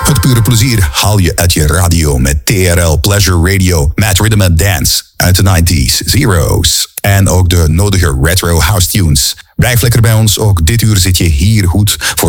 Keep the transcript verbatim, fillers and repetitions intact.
Het pure plezier haal je uit je radio met T R L Pleasure Radio met Rhythm and Dance uit de nineties, zeros en ook de nodige retro house tunes. Blijf lekker bij ons, ook dit uur zit je hier goed voor